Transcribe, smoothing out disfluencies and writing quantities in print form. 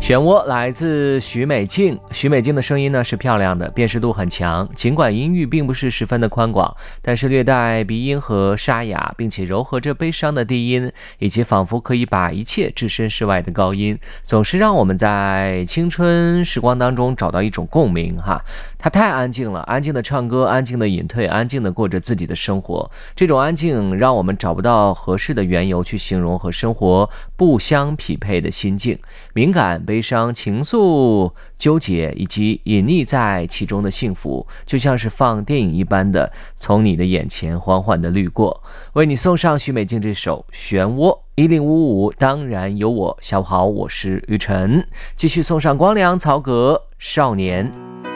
漩涡来自许美静，许美静的声音呢是漂亮的，辨识度很强，尽管音域并不是十分的宽广，但是略带鼻音和沙哑，并且柔和着悲伤的低音，以及仿佛可以把一切置身事外的高音，总是让我们在青春时光当中找到一种共鸣哈。她太安静了，安静的唱歌，安静的隐退，安静的过着自己的生活，这种安静让我们找不到合适的缘由去形容和生活不相匹配的心境，敏感、悲伤、情愫、纠结以及隐匿在其中的幸福，就像是放电影一般的从你的眼前缓缓地掠过。为你送上许美静这首《漩涡》，1055当然有我。下午好，我是雨晨，继续送上光良、曹格《少年》。